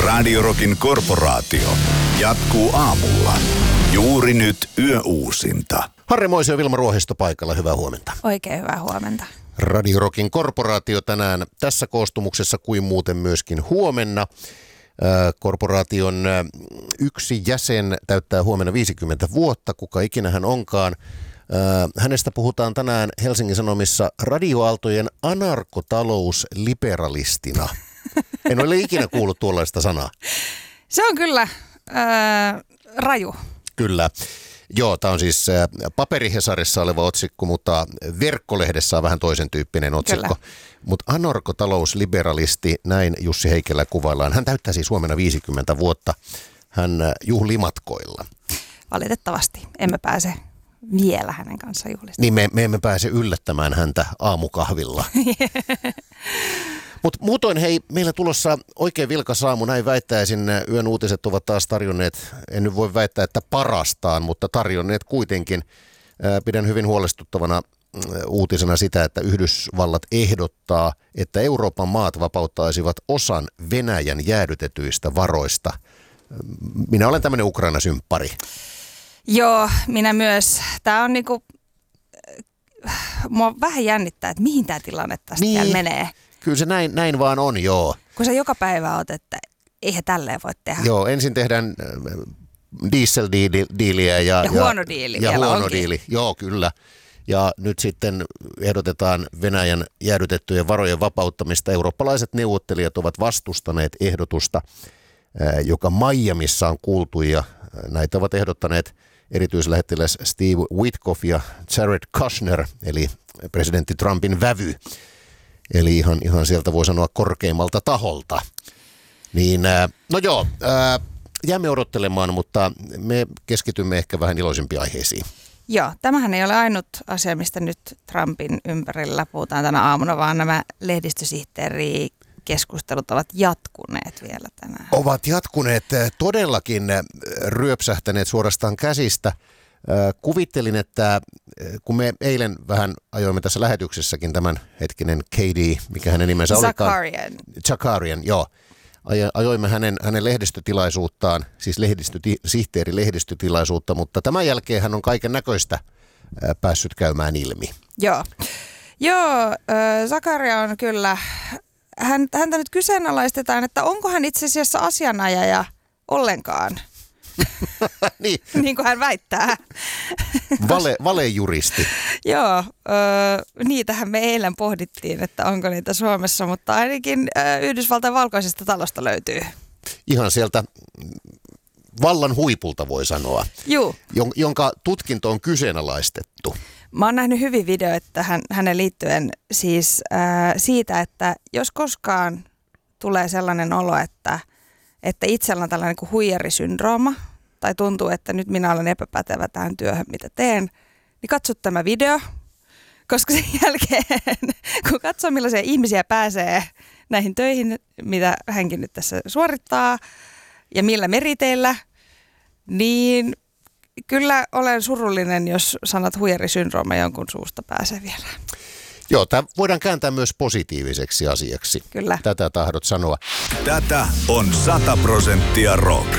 Radio Rockin korporaatio jatkuu aamulla. Juuri nyt yöuusinta. Harri Moisio ja Vilma Ruohisto paikalla. Hyvää huomenta. Oikein hyvää huomenta. Radio Rockin korporaatio tänään tässä koostumuksessa kuin muuten myöskin huomenna. Korporaation yksi jäsen täyttää huomenna 50 vuotta, kuka ikinä hän onkaan. Hänestä puhutaan tänään Helsingin Sanomissa radioaaltojen anarkotalousliberalistina. En ole ikinä kuullut tuollaista sanaa. Se on kyllä raju. Kyllä. Joo, tämä on siis paperihesarissa oleva otsikko, mutta verkkolehdessä on vähän toisen tyyppinen otsikko. Mutta anarkotalousliberalisti, näin Jussi Heikelä kuvaillaan. Hän täyttää siis huomenna 50 vuotta. Hän juhlii matkoilla. Valitettavasti emme pääse vielä hänen kanssaan juhlistamaan. Niin me emme pääse yllättämään häntä aamukahvilla. Mutta muutoin hei, meillä tulossa oikein vilkas aamu, näin väittäisin. Yön uutiset ovat taas tarjonneet, en nyt voi väittää, että parastaan, mutta tarjonneet kuitenkin. Pidän hyvin huolestuttavana uutisena sitä, että Yhdysvallat ehdottaa, että Euroopan maat vapauttaisivat osan Venäjän jäädytetyistä varoista. Minä olen tämmöinen Ukraina-symppari. Joo, minä myös. Tämä on niinku, mua vähän jännittää, että mihin tämä tilanne tästä vielä menee. Kyllä se näin vaan on, joo. Kun sä joka päivä oot, että eihän tälleen voi tehdä. Joo, ensin tehdään dieseldiiliä ja huono diili ja vielä huono onkin. diili, joo kyllä. Ja nyt sitten ehdotetaan Venäjän jäädytettyjen varojen vapauttamista. Eurooppalaiset neuvottelijat ovat vastustaneet ehdotusta, joka Miamissa on kuultu, ja näitä ovat ehdottaneet erityislähettiläs Steve Witkoff ja Jared Kushner, eli presidentti Trumpin vävy. Eli ihan sieltä voi sanoa korkeimmalta taholta. Niin, no joo, jäämme odottelemaan, mutta me keskitymme ehkä vähän iloisempiin aiheisiin. Joo, tämähän ei ole ainut asia, mistä nyt Trumpin ympärillä puhutaan tänä aamuna, vaan nämä lehdistösihteerikeskustelut ovat jatkuneet vielä tänään. Ovat jatkuneet, todellakin ryöpsähtäneet suorastaan käsistä. Kuvittelin, että kun me eilen vähän ajoimme tässä lähetyksessäkin tämän hetkinen KD, mikä hänen nimensä olikaan. Zakarian, joo. Ajoimme hänen lehdistötilaisuuttaan, siis sihteerin lehdistötilaisuutta, mutta tämän jälkeen hän on kaiken näköistä päässyt käymään ilmi. Joo, Zakaria on kyllä, häntä nyt kyseenalaistetaan, että onko hän itse asiassa asianajaja ollenkaan. niin kuin hän väittää. Valejuristi. Joo, niitähän me eilen pohdittiin, että onko niitä Suomessa, mutta ainakin Yhdysvaltain valkoisesta talosta löytyy. Ihan sieltä vallan huipulta voi sanoa, Juu. Jonka tutkinto on kyseenalaistettu. Mä oon nähnyt hyvin videoita hänen liittyen siis siitä, että jos koskaan tulee sellainen olo, että itsellä on tällainen kuin huijarisyndrooma, tai tuntuu, että nyt minä olen epäpätevä tähän työhön, mitä teen, niin katso tämä video, koska sen jälkeen, kun katsoo millaisia ihmisiä pääsee näihin töihin, mitä hänkin nyt tässä suorittaa, ja millä meriteillä, niin kyllä olen surullinen, jos sanat huijarisyndrooma jonkun suusta pääsee vielä. Joo, tämä voidaan kääntää myös positiiviseksi asiaksi. Kyllä. Tätä tahdot sanoa. Tätä on 100% rock.